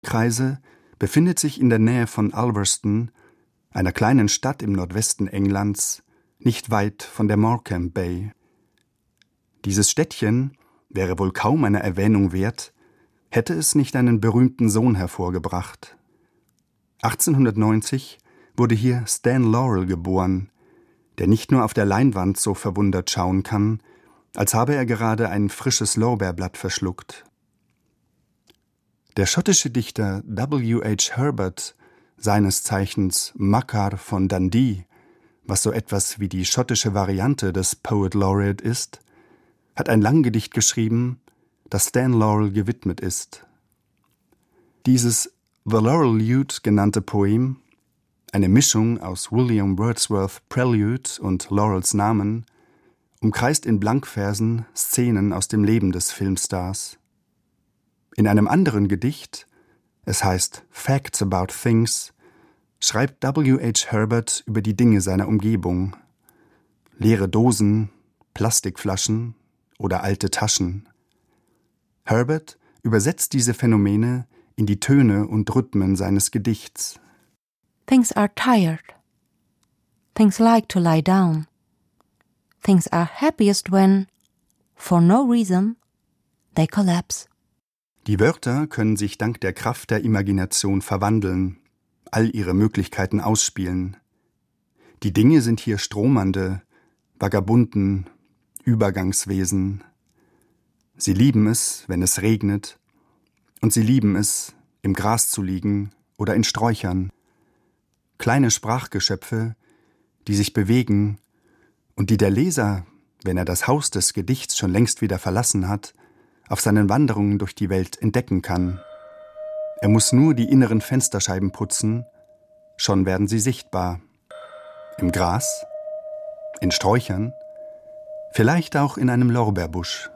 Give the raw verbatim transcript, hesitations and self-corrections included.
Kreise befindet sich in der Nähe von Ulverston, einer kleinen Stadt im Nordwesten Englands, nicht weit von der Morecambe Bay. Dieses Städtchen wäre wohl kaum einer Erwähnung wert, hätte es nicht einen berühmten Sohn hervorgebracht. achtzehnhundertneunzig wurde hier Stan Laurel geboren, der nicht nur auf der Leinwand so verwundert schauen kann, als habe er gerade ein frisches Lorbeerblatt verschluckt. Der schottische Dichter W H Herbert, seines Zeichens Makar von Dundee, was so etwas wie die schottische Variante des Poet Laureate ist, hat ein Langgedicht geschrieben, das Stan Laurel gewidmet ist. Dieses The Laurel Lude genannte Poem, eine Mischung aus William Wordsworth Prelude und Laurels Namen, umkreist in Blankversen Szenen aus dem Leben des Filmstars. In einem anderen Gedicht, es heißt Facts About Things, schreibt W H Herbert über die Dinge seiner Umgebung. Leere Dosen, Plastikflaschen oder alte Taschen. Herbert übersetzt diese Phänomene in die Töne und Rhythmen seines Gedichts. Things are tired. Things like to lie down. Things are happiest when, for no reason, they collapse. Die Wörter können sich dank der Kraft der Imagination verwandeln, all ihre Möglichkeiten ausspielen. Die Dinge sind hier stromernde, Vagabunden, Übergangswesen. Sie lieben es, wenn es regnet, und sie lieben es, im Gras zu liegen oder in Sträuchern. Kleine Sprachgeschöpfe, die sich bewegen und die der Leser, wenn er das Haus des Gedichts schon längst wieder verlassen hat, auf seinen Wanderungen durch die Welt entdecken kann. Er muss nur die inneren Fensterscheiben putzen, schon werden sie sichtbar. Im Gras, in Sträuchern, vielleicht auch in einem Lorbeerbusch.